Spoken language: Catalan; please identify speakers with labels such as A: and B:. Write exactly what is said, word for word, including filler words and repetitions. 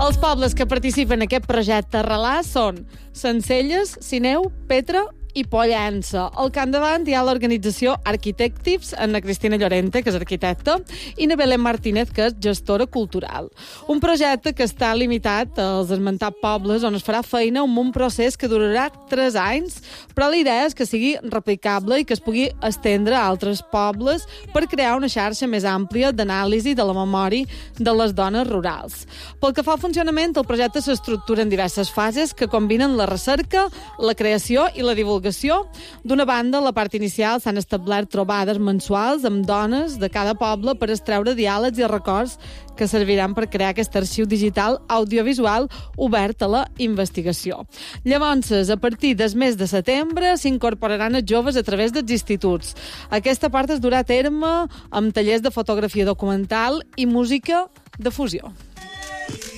A: Els pobles que participen en aquest projecte Relàs són Sencelles, Sineu, Petra i Pollença. Al capdavant hi ha l'organització Architectives, en la Cristina Llorente, que és arquitecta, i na Belén Martínez, que és gestora cultural. Un projecte que està limitat als esmentats pobles, on es farà feina amb un procés que durarà tres anys, però la idea és que sigui replicable i que es pugui estendre a altres pobles per crear una xarxa més àmplia d'anàlisi de la memòria de les dones rurals. Pel que fa al funcionament, el projecte s'estructura en diverses fases que combinen la recerca, la creació i la divulgació. D'una banda, a la part inicial s'han establert trobades mensuals amb dones de cada poble per extreure diàlegs i records que serviran per crear aquest arxiu digital audiovisual obert a la investigació. Llavors, a partir del mes de setembre, s'incorporaran els joves a través dels instituts. Aquesta part es durà a terme amb tallers de fotografia documental i música de fusió.